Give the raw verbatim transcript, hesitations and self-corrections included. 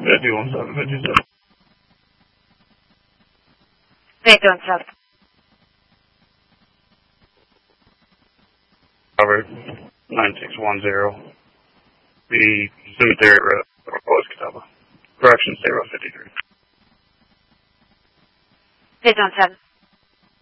fifty one seven fifty seven. fifty one seven. Covered. nine six one zero. The cemetery road, Northwest Catawba. Correction zero fifty three. fifty one seven.